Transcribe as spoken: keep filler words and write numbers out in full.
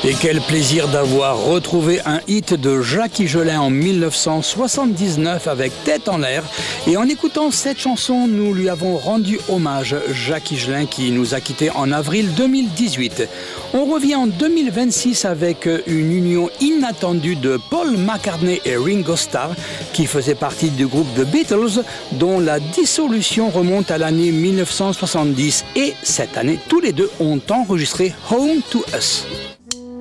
Et quel plaisir d'avoir retrouvé un hit de Jacques Higelin en dix-neuf cent soixante-dix-neuf avec Tête en l'air. Et en écoutant cette chanson, nous lui avons rendu hommage. Jacques Higelin qui nous a quittés en avril deux mille dix-huit. On revient en deux mille vingt-six avec une union inattendue de Paul McCartney et Ringo Starr qui faisaient partie du groupe The Beatles dont la dissolution remonte à l'année dix-neuf cent soixante-dix. Et cette année, tous les deux ont enregistré Home to Us.